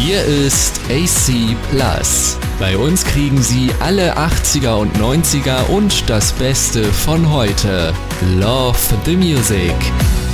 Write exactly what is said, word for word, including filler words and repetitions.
Hier ist A C Plus. Bei uns kriegen Sie alle achtziger und neunziger und das Beste von heute. Love the Music.